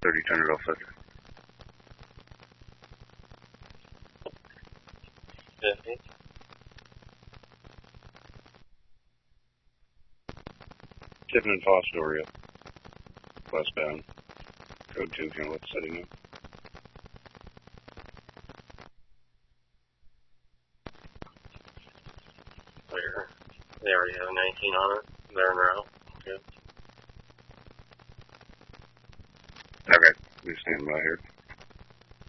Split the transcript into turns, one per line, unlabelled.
30, turn it off filter.
50.
Tipping and Fostoria. Westbound. Code 2 if you want to let the setting up.
Clear. They already have a 19 on it. They're in route. Good.
Okay, we stand by here.